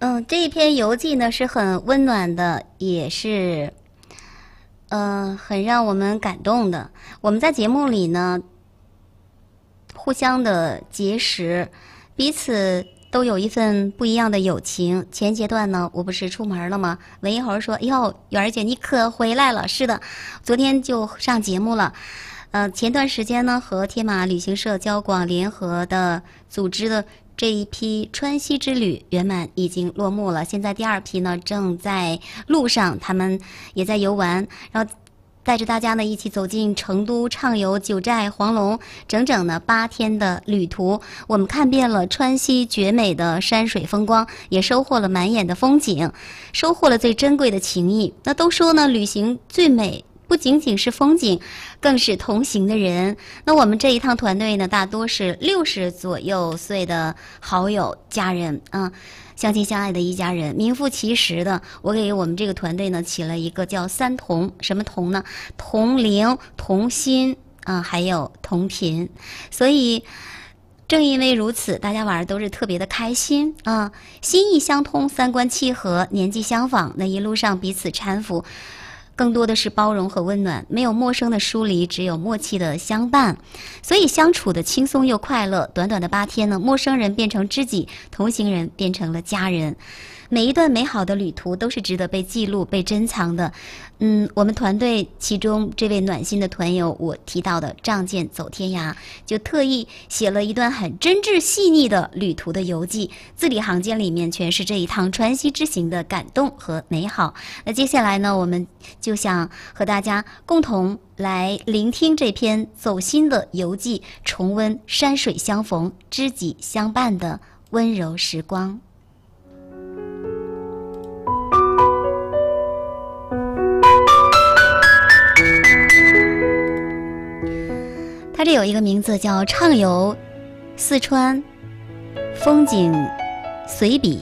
这一篇游记呢是很温暖的，也是很让我们感动的。我们在节目里呢互相的结识，彼此都有一份不一样的友情。前阶段呢，我不是出门了吗？文一猴说：“哟，媛儿姐你可回来了。”是的，昨天就上节目了。前段时间呢，和天马旅行社交广联合的组织的这一批川西之旅圆满已经落幕了。现在第二批呢正在路上，他们也在游玩，然后带着大家呢一起走进成都，畅游九寨、黄龙，整整呢8天的旅途，我们看遍了川西绝美的山水风光，也收获了满眼的风景，收获了最珍贵的情谊。那都说呢，旅行最美不仅仅是风景，更是同行的人。那我们这一趟团队呢，大多是60左右岁的好友、家人相亲相爱的一家人，名副其实的。我给我们这个团队呢起了一个叫3同，什么同呢？同龄、同心还有同频。所以正因为如此，大家玩都是特别的开心心意相通，三观契合，年纪相仿，那一路上彼此搀扶，更多的是包容和温暖，没有陌生的疏离，只有默契的相伴，所以相处的轻松又快乐。短短的8天呢，陌生人变成知己，同行人变成了家人。每一段美好的旅途都是值得被记录、被珍藏的。我们团队其中这位暖心的团友，我提到的仗剑走天涯，就特意写了一段很真挚细腻的旅途的游记，字里行间里面全是这一趟川西之行的感动和美好。那接下来呢，我们就想和大家共同来聆听这篇走心的游记，重温山水相逢、知己相伴的温柔时光。它这有一个名字叫畅游四川风景随笔。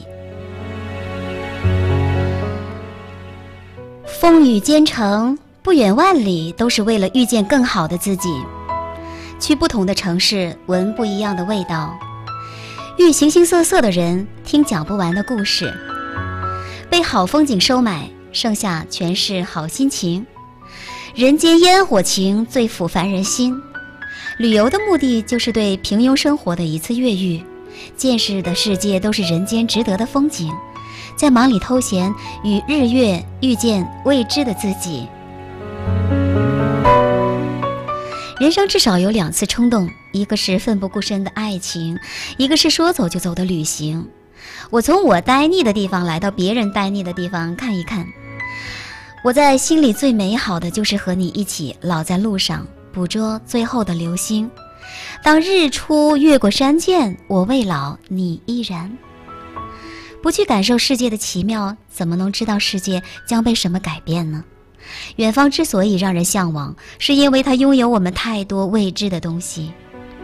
风雨兼程，不远万里，都是为了遇见更好的自己。去不同的城市，闻不一样的味道，遇形形色色的人，听讲不完的故事。被好风景收买，剩下全是好心情。人间烟火情，最抚凡人心。旅游的目的就是对平庸生活的一次越狱，见识的世界都是人间值得的风景，在忙里偷闲，与日月遇见未知的自己。人生至少有2次冲动，一个是奋不顾身的爱情，一个是说走就走的旅行。我从我呆腻的地方来到别人呆腻的地方看一看。我在心里最美好的就是和你一起老在路上，捕捉最后的流星。当日出越过山涧，我未老，你依然。不去感受世界的奇妙，怎么能知道世界将被什么改变呢？远方之所以让人向往，是因为它拥有我们太多未知的东西。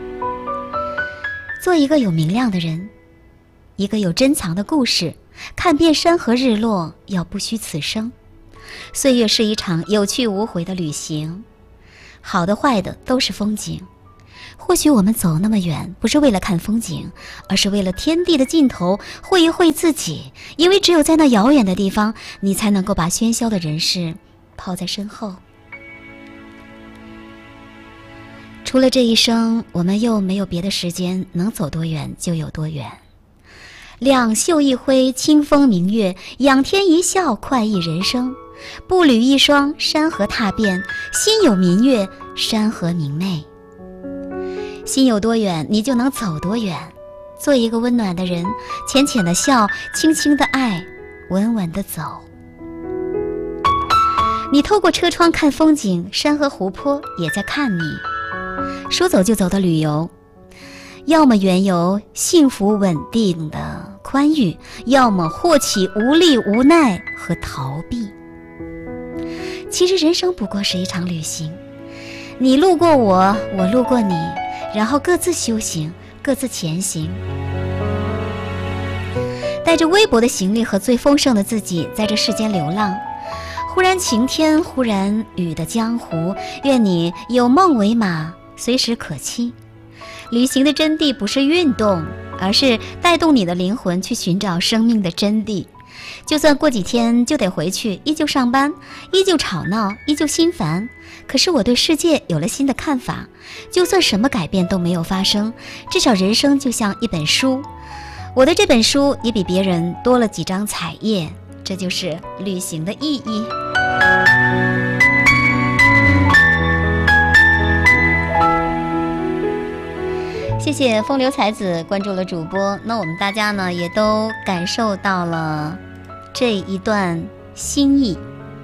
做一个有明亮的人，一个有珍藏的故事，看遍山河日落，要不虚此生。岁月是一场有去无回的旅行，好的坏的都是风景。或许我们走那么远，不是为了看风景，而是为了天地的尽头会一会自己，因为只有在那遥远的地方，你才能够把喧嚣的人世抛在身后。除了这一生，我们又没有别的时间，能走多远就有多远。两袖一挥，清风明月，仰天一笑，快意人生。步履一双，山河踏遍，心有明月，山河明媚。心有多远，你就能走多远。做一个温暖的人，浅浅的笑，轻轻的爱，稳稳的走。你透过车窗看风景，山河湖泊也在看你。说走就走的旅游，要么缘由幸福稳定的宽裕，要么或起无力无奈和逃避。其实人生不过是一场旅行，你路过我，我路过你，然后各自修行，各自前行。带着微薄的行李和最丰盛的自己，在这世间流浪。忽然晴天，忽然雨的江湖，愿你有梦为马，随时可期。旅行的真谛不是运动， 而是带动你的灵魂去寻找生命的真谛。就算过几天就得回去，依旧上班，依旧吵闹，依旧心烦，可是我对世界有了新的看法。就算什么改变都没有发生，至少人生就像一本书，我的这本书也比别人多了几张彩页，这就是旅行的意义。谢谢风流才子关注了主播，那我们大家呢也都感受到了这一段心意。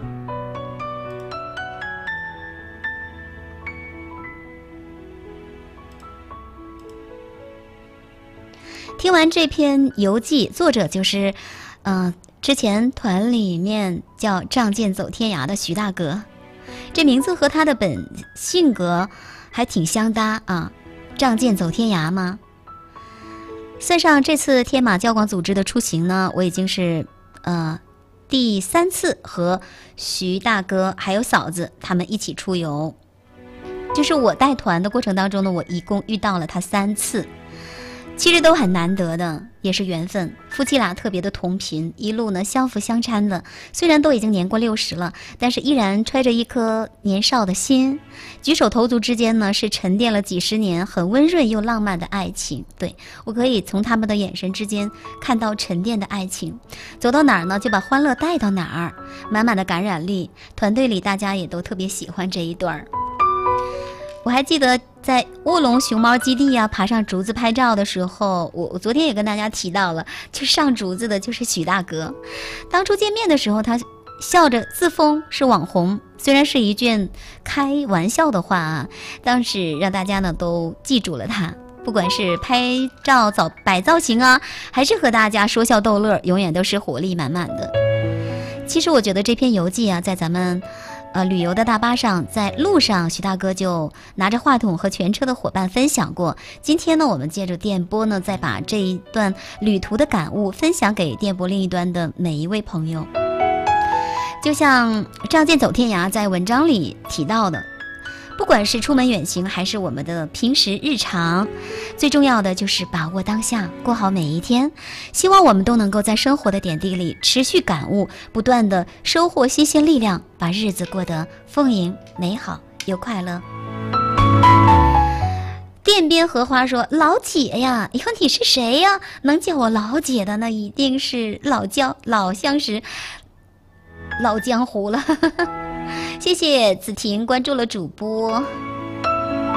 听完这篇游记，作者就是之前团里面叫仗剑走天涯的徐大哥，这名字和他的本性格还挺相搭啊。仗剑走天涯吗？算上这次天马交广组织的出行呢，我已经是第3次和徐大哥还有嫂子他们一起出游。就是我带团的过程当中呢，我一共遇到了他3次，其实都很难得的，也是缘分。夫妻俩特别的同频，一路呢相辅相搀的。虽然都已经年过60了，但是依然揣着一颗年少的心，举手投足之间呢是沉淀了几十年很温润又浪漫的爱情。对，我可以从他们的眼神之间看到沉淀的爱情，走到哪儿呢就把欢乐带到哪儿，满满的感染力。团队里大家也都特别喜欢这一段。我还记得在卧龙熊猫基地啊，爬上竹子拍照的时候，我昨天也跟大家提到了，就上竹子的就是许大哥。当初见面的时候，他笑着自封是网红，虽然是一句开玩笑的话啊，当时让大家呢都记住了他。不管是拍照摆造型啊，还是和大家说笑逗乐，永远都是活力满满的。其实我觉得这篇游记啊，在咱们旅游的大巴上，在路上，徐大哥就拿着话筒和全车的伙伴分享过。今天呢，我们借着电波呢，再把这一段旅途的感悟分享给电波另一端的每一位朋友。就像仗剑走天涯在文章里提到的，不管是出门远行还是我们的平时日常，最重要的就是把握当下，过好每一天。希望我们都能够在生活的点滴里持续感悟，不断的收获新鲜力量，把日子过得丰盈美好又快乐。店边荷花说：老姐呀，以后你是谁呀？能叫我老姐的那一定是老相识老江湖了。谢谢子婷关注了主播。